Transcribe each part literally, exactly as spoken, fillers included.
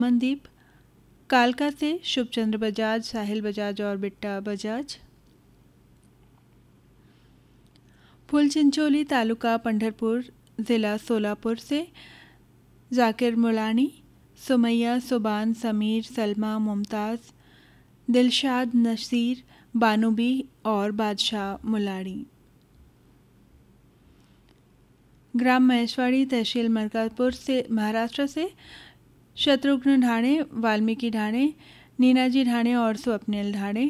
मनदीप, कालका से शुभचंद्र बजाज, साहिल बजाज और बिट्टा बजाज। फुलचिंचोली तालुका पंढरपुर ज़िला सोलापुर से जाकिर मुलानी, सुमैया, सुबान, समीर, सलमा, मुमताज़, दिलशाद, नसीर, बानूबी और बादशाह मुलानी। ग्राम महेशवाड़ी तहसील मरकापुर से महाराष्ट्र से शत्रुघ्न ढाणे, वाल्मीकि ढाणे, नीनाजी ढाणे और स्वप्निल ढाणे।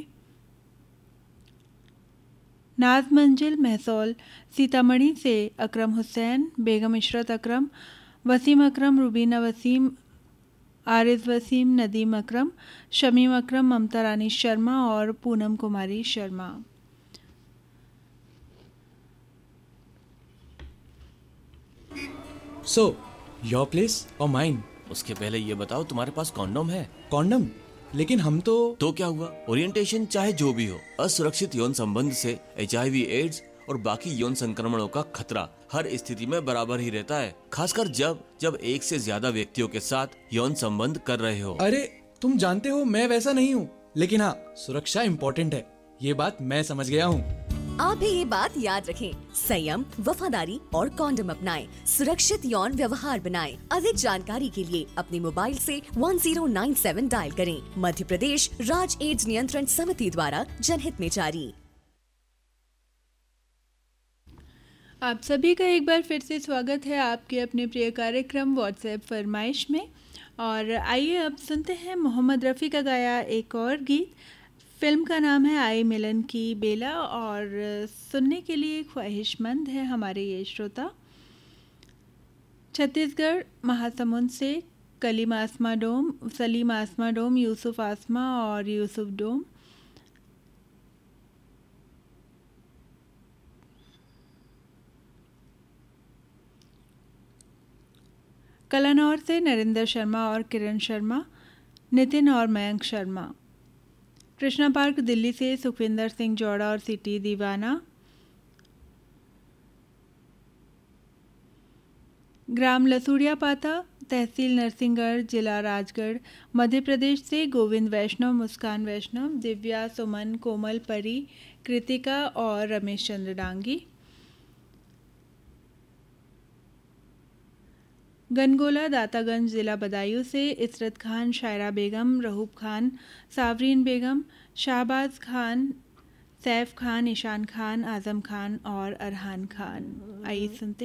नाज मंजिल महसौल सीतामढ़ी से अकरम हुसैन, बेगम इशरत अकरम, वसीम अकरम, रुबीना वसीम, आरिज वसीम, नदीम अकरम, शमीम अकरम, ममता रानी शर्मा और Poonam Kumari Sharma. So your place और माइन? उसके पहले ये बताओ तुम्हारे पास कॉन्डोम है? कॉन्डम? लेकिन हम तो तो क्या हुआ, ओरिएंटेशन चाहे जो भी हो, असुरक्षित यौन संबंध से एचआईवी एड्स और बाकी यौन संक्रमणों का खतरा हर स्थिति में बराबर ही रहता है, खासकर जब जब एक से ज्यादा व्यक्तियों के साथ यौन संबंध कर रहे हो। अरे तुम जानते हो मैं वैसा नहीं हूँ, लेकिन हाँ सुरक्षा इम्पोर्टेंट है, ये बात मैं समझ गया हूँ। आप भी ये बात याद रखें, संयम, वफादारी और कॉन्डम अपनाएं, सुरक्षित यौन व्यवहार बनाएं। अधिक जानकारी के लिए अपने मोबाइल से one zero nine seven dial करें। मध्य प्रदेश राज्य एड्स नियंत्रण समिति द्वारा जनहित में जारी। आप सभी का एक बार फिर से स्वागत है आपके अपने प्रिय कार्यक्रम व्हाट्सएप फरमाइश में। और आइए अब सुनते हैं मोहम्मद रफ़ी का गाया एक और गीत। फिल्म का नाम है आई मिलन की बेला और सुनने के लिए ख्वाहिशमंद है हमारे ये श्रोता छत्तीसगढ़ महासमुंद से कलीम आसमा डोम, सलीम आसमा डोम, यूसुफ आसमा और यूसुफ डोम। कलानौर से नरेंद्र शर्मा और किरण शर्मा, नितिन और मयंक शर्मा। कृष्णा पार्क दिल्ली से सुखविंदर सिंह जौड़ा और सिटी दीवाना। ग्राम लसूड़िया पाता, तहसील नरसिंहगढ़, जिला राजगढ़, मध्य प्रदेश से गोविंद वैष्णव, मुस्कान वैष्णव, दिव्या, सुमन, कोमल, परी, कृतिका और रमेश चंद्र डांगी। गनगोला दातागंज जिला बदायूं से इसरत खान, शायरा बेगम, रहूब खान, सावरीन बेगम, शाहबाज खान, सैफ खान, ईशान खान, आजम खान और अरहान खान। आइए सुनते